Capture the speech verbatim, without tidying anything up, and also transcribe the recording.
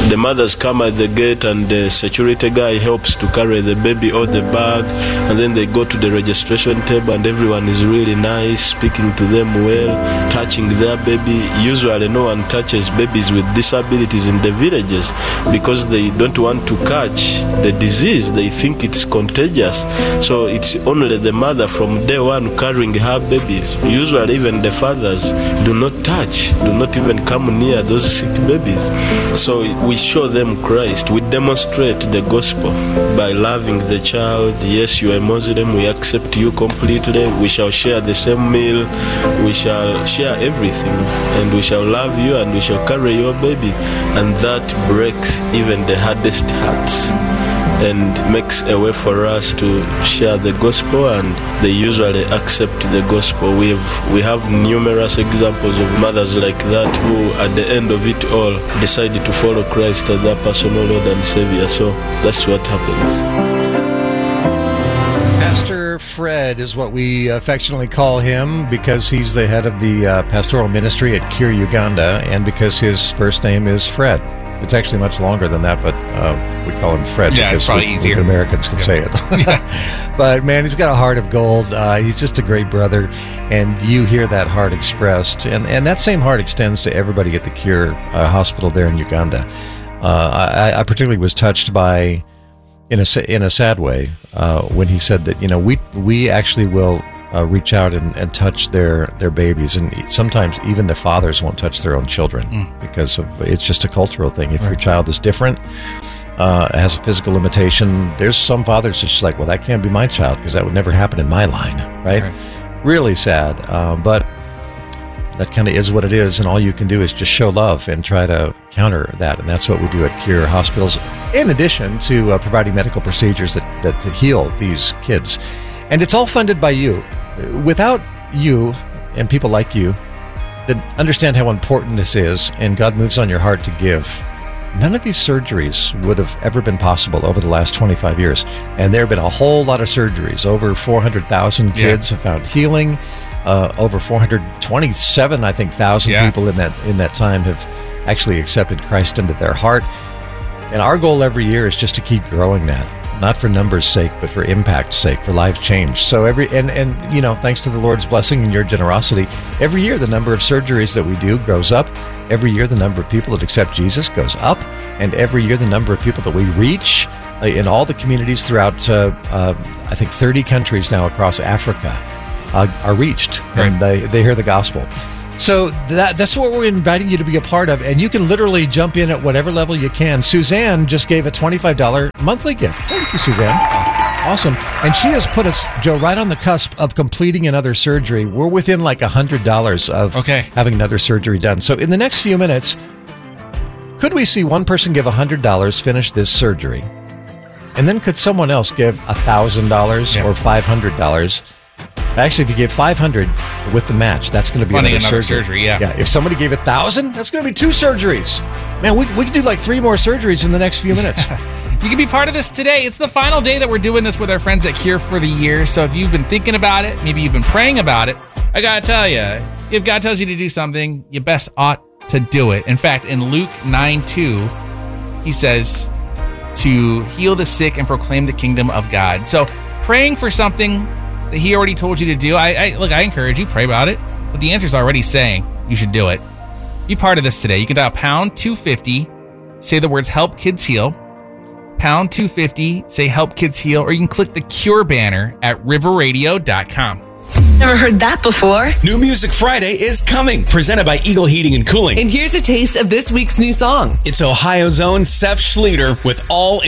The mothers come at the gate and the security guy helps to carry the baby or the bag, and then they go to the registration table and everyone is really nice, speaking to them well, touching their baby. Usually no one touches babies with disabilities in the villages because they don't want to catch the disease. They think it's contagious. So it's only the mother from day one carrying her babies. Usually even the fathers do not touch, do not even come near those sick babies. So we show them Christ. We demonstrate the gospel by loving the child. Yes, you are a Muslim, we accept you completely. We shall share the same meal. We shall share everything, and we shall love you, and we shall carry your baby. And that breaks even the hardest hearts and makes a way for us to share the gospel, and they usually accept the gospel. We have, we have numerous examples of mothers like that who at the end of it all decided to follow Christ as their personal Lord and Savior. So that's what happens. Pastor Fred is what we affectionately call him because he's the head of the uh, pastoral ministry at Cure Uganda, and because his first name is Fred. It's actually much longer than that, but uh, we call him Fred. Yeah, because it's probably we, easier. We Americans can yeah. say it. Yeah. But, man, he's got a heart of gold. Uh, he's just a great brother, and you hear that heart expressed. And, and that same heart extends to everybody at the Cure uh, Hospital there in Uganda. Uh, I, I particularly was touched by, in a, in a sad way, uh, when he said that, you know, we, we actually will... Uh, reach out and, and touch their, their babies, and sometimes even the fathers won't touch their own children mm. because of it's just a cultural thing. If right. your child is different, uh, has a physical limitation, there's some fathers that's just like, well, that can't be my child because that would never happen in my line, right? right. Really sad, uh, but that kind of is what it is, and all you can do is just show love and try to counter that, and that's what we do at Cure Hospitals, in addition to uh, providing medical procedures that, that to heal these kids. And it's all funded by you. Without you and people like you that understand how important this is, and God moves on your heart to give, none of these surgeries would have ever been possible over the last twenty-five years. And there have been a whole lot of surgeries. Over four hundred thousand kids yeah. have found healing. Uh, over four hundred twenty-seven, I think, thousand yeah. people in that in that time have actually accepted Christ into their heart. And our goal every year is just to keep growing that. Not for numbers' sake, but for impact's sake, for lives change. So every and, and you know, thanks to the Lord's blessing and your generosity, every year the number of surgeries that we do grows up. Every year the number of people that accept Jesus goes up, and every year the number of people that we reach uh, in all the communities throughout, uh, uh, I think, thirty countries now across Africa uh, are reached, right. and they they hear the gospel. So that that's what we're inviting you to be a part of, and you can literally jump in at whatever level you can. Suzanne just gave a twenty-five dollars monthly gift. Thank you, Suzanne. Awesome. And she has put us, Joe, right on the cusp of completing another surgery. We're within like one hundred dollars of okay. having another surgery done. So in the next few minutes, could we see one person give one hundred dollars, finish this surgery? And then could someone else give one thousand dollars yeah. or five hundred dollars? Actually, if you give five hundred dollars with the match, that's going to be Funding another, another surgery. surgery. Yeah. yeah. If somebody gave one thousand dollars, that's going to be two surgeries. Man, we we could do like three more surgeries in the next few minutes. You can be part of this today. It's the final day that we're doing this with our friends at Cure for the year. So if you've been thinking about it, maybe you've been praying about it, I got to tell you, if God tells you to do something, you best ought to do it. In fact, in Luke nine two, he says to heal the sick and proclaim the kingdom of God. So praying for something that he already told you to do, I, I look, I encourage you, pray about it, but the answer's already saying you should do it. Be part of this today. You can dial pound two fifty, say the words help kids heal, pound two fifty, say help kids heal, or you can click the Cure banner at river radio dot com. Never heard that before? New Music Friday is coming, presented by Eagle Heating and Cooling. And here's a taste of this week's new song. It's Ohio's own Seth Schlueter with All